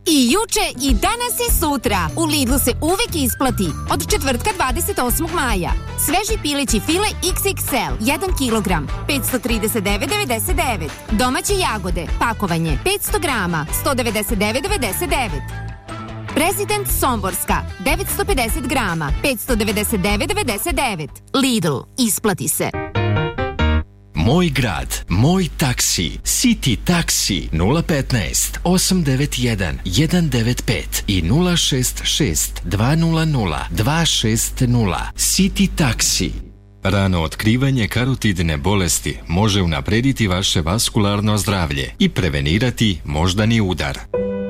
I juče i danas i sutra. U Lidlu se uvek isplati. Od četvrtka 28. maja. Sveži pileći file XXL 1 kg 539,99. Domaće jagode, pakovanje 500 grama 199,99. Prezident Somborska 950 grama 599,99. Lidl, isplati se. Moj grad, moj taksi, City Taxi 015 891 195 i 066 200 260. City Taxi. Rano otkrivanje karotidne bolesti može unaprediti vaše vaskularno zdravlje i prevenirati moždani udar.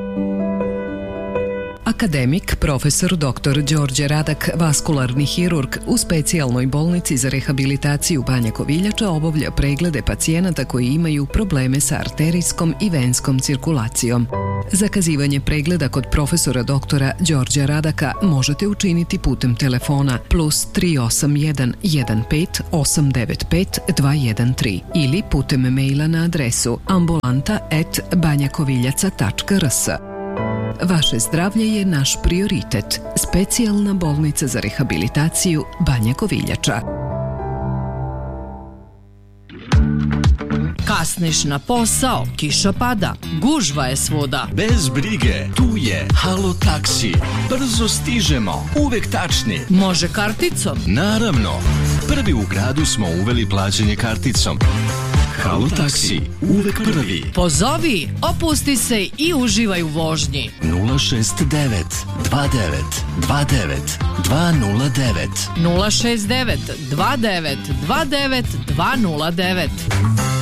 Akademik, profesor dr. Đorđe Radak, vaskularni hirurg u specijalnoj bolnici za rehabilitaciju Banja Koviljača obavlja preglede pacijenata koji imaju probleme sa arterijskom i venskom cirkulacijom. Zakazivanje pregleda kod profesora doktora Đorđa Radaka možete učiniti putem telefona +381 15 895 213 ili putem maila na adresu ambulanta@banjakoviljaca.rs. Vaše zdravlje je naš prioritet. Specijalna bolnica za rehabilitaciju Banja Koviljača. Kasniš na posao, kiša pada, gužva je svuda. Bez brige, tu je Halo Taksi. Brzo stižemo, uvek tačni. Može karticom? Naravno. Prvi u gradu smo uveli plaćanje karticom. Halo Taksi, uvek prvi. Pozovi, opusti se i uživaj u vožnji. 069 29 29 209 069 29 29 209.